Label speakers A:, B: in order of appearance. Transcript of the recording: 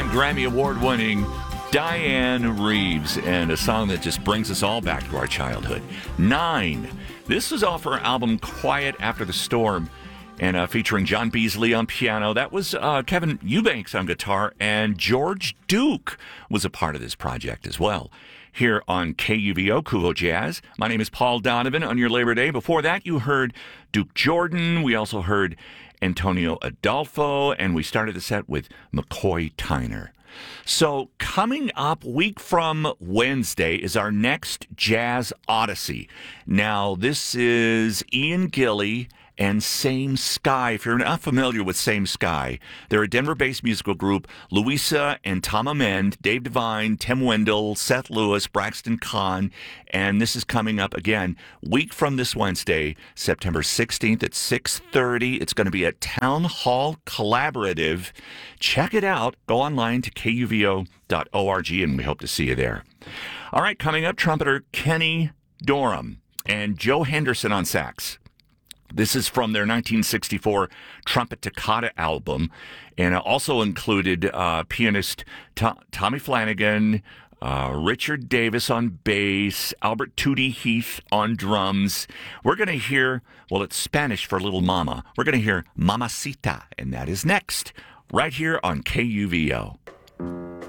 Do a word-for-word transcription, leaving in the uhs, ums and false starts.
A: two-time Grammy Award-winning Diane Reeves, and a song that just brings us all back to our childhood. Nine. This was off her album Quiet After the Storm, and uh, featuring John Beasley on piano. That was uh, Kevin Eubanks on guitar, and George Duke was a part of this project as well. Here on K U V O, Kuvo Jazz. My name is Paul Donovan on your Labor Day. Before that, you heard Duke Jordan. We also heard Antonio Adolfo, and we started the set with McCoy Tyner. So coming up week from Wednesday is our next Jazz Odyssey. Now, this is Ian Gilly and Same Sky. If you're not familiar with Same Sky, they're a Denver-based musical group. Louisa and Tom Amend, Dave Devine, Tim Wendell, Seth Lewis, Braxton Kahn. And this is coming up again week from this Wednesday, September sixteenth at six thirty. It's going to be at Town Hall Collaborative. Check it out. Go online to K U V O dot org, and we hope to see you there. All right, coming up, trumpeter Kenny Dorham and Joe Henderson on sax. This is from their nineteen sixty-four Trumpet Toccata album, and it also included uh, pianist T- Tommy Flanagan, uh, Richard Davis on bass, Albert Tootie Heath on drums. We're going to hear, well, it's Spanish for Little Mama. We're going to hear Mamacita, and that is next, right here on K U V O.